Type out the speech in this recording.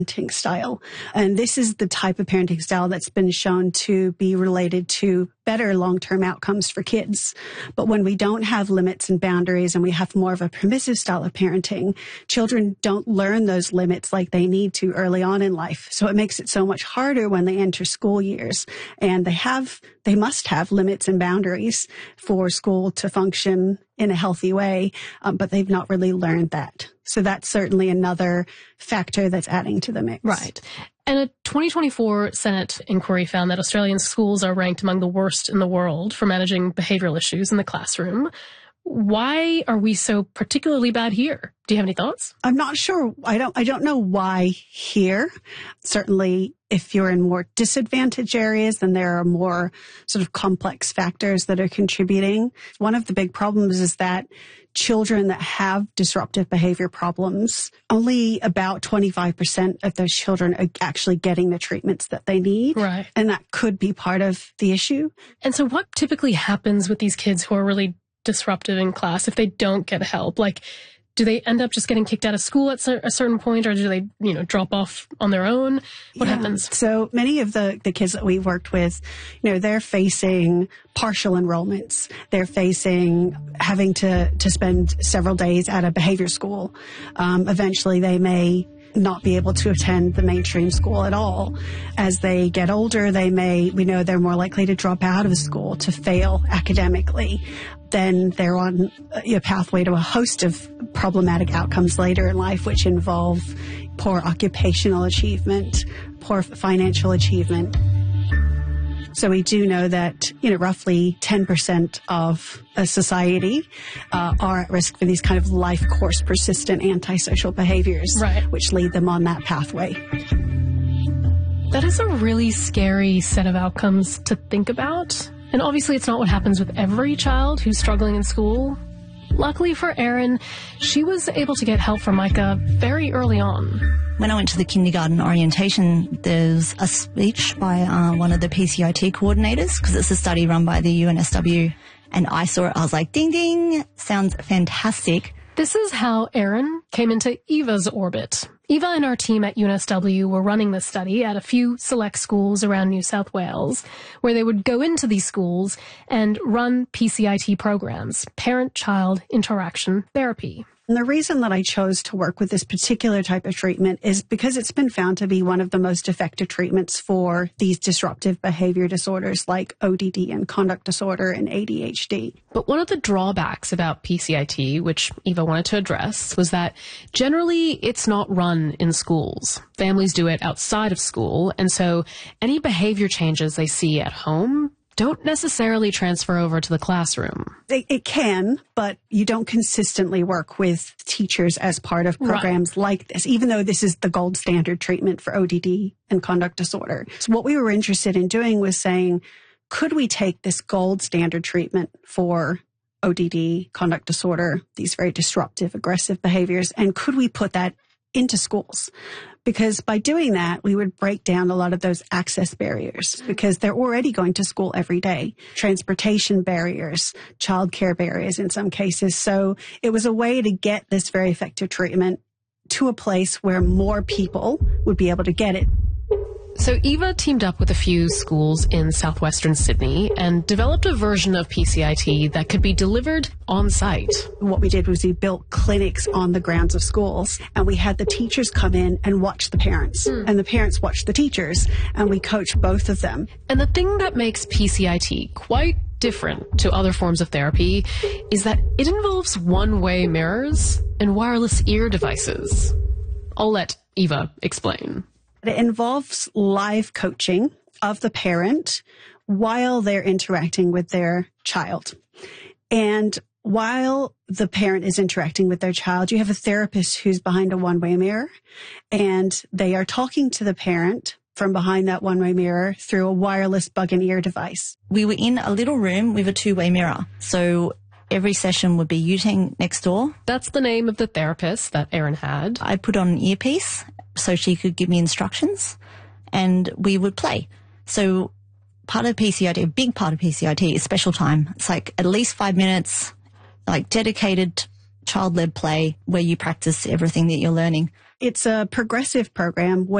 parenting style. And this is the type of parenting style that's been shown to be related to better long-term outcomes for kids. But when we don't have limits and boundaries and we have more of a permissive style of parenting, children don't learn those limits like they need to early on in life. So it makes it so much harder when they enter school years. And they must have limits and boundaries for school to function in a healthy way, but they've not really learned that. So that's certainly another factor that's adding to the mix. Right. And a 2024 Senate inquiry found that Australian schools are ranked among the worst in the world for managing behavioral issues in the classroom. Why are we so particularly bad here? Do you have any thoughts? I'm not sure. I don't know why here. Certainly, if you're in more disadvantaged areas, then there are more sort of complex factors that are contributing. One of the big problems is that children that have disruptive behavior problems, only about 25% of those children are actually getting the treatments that they need. Right. And that could be part of the issue. And so what typically happens with these kids who are really disruptive in class if they don't get help? Like, do they end up just getting kicked out of school at a certain point, or do they, drop off on their own? What happens? So many of the kids that we've worked with, they're facing partial enrollments. They're facing having to spend several days at a behavior school. Eventually they may not be able to attend the mainstream school at all. As they get older, we know they're more likely to drop out of school, to fail academically. Then they're on a pathway to a host of problematic outcomes later in life, which involve poor occupational achievement, poor financial achievement. So we do know that, roughly 10% of a society are at risk for these kind of life course persistent antisocial behaviors, right, which lead them on that pathway. That is a really scary set of outcomes to think about. And obviously it's not what happens with every child who's struggling in school. Luckily for Erin, she was able to get help from Micah very early on. When I went to the kindergarten orientation, there's a speech by one of the PCIT coordinators, because it's a study run by the UNSW, and I saw it. I was like, ding, ding, sounds fantastic. This is how Erin came into Eva's orbit. Eva and our team at UNSW were running this study at a few select schools around New South Wales, where they would go into these schools and run PCIT programs, parent-child interaction therapy. And the reason that I chose to work with this particular type of treatment is because it's been found to be one of the most effective treatments for these disruptive behavior disorders like ODD and conduct disorder and ADHD. But one of the drawbacks about PCIT, which Eva wanted to address, was that generally it's not run in schools. Families do it outside of school, and so any behavior changes they see at home don't necessarily transfer over to the classroom. It can, but you don't consistently work with teachers as part of programs like this, even though this is the gold standard treatment for ODD and conduct disorder. So what we were interested in doing was saying, could we take this gold standard treatment for ODD, conduct disorder, these very disruptive, aggressive behaviors, and could we put that into schools? Because by doing that, we would break down a lot of those access barriers, because they're already going to school every day. Transportation barriers, childcare barriers in some cases. So it was a way to get this very effective treatment to a place where more people would be able to get it. So Eva teamed up with a few schools in southwestern Sydney and developed a version of PCIT that could be delivered on site. What we did was we built clinics on the grounds of schools, and we had the teachers come in and watch the parents, and the parents watched the teachers, and we coached both of them. And the thing that makes PCIT quite different to other forms of therapy is that it involves one-way mirrors and wireless ear devices. I'll let Eva explain. It involves live coaching of the parent while they're interacting with their child. And while the parent is interacting with their child, you have a therapist who's behind a one-way mirror, and they are talking to the parent from behind that one-way mirror through a wireless bug-in-ear device. We were in a little room with a two-way mirror. So every session would be Yutang next door. That's the name of the therapist that Erin had. I put on an earpiece so she could give me instructions, and we would play. So part of PCIT, a big part of PCIT is special time. It's like at least 5 minutes, like dedicated child-led play where you practice everything that you're learning. it's a progressive program